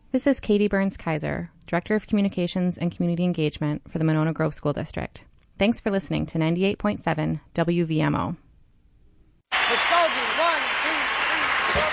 This is Katie Burns-Kaiser, Director of Communications and Community Engagement for the Monona Grove School District. Thanks for listening to 98.7 WVMO.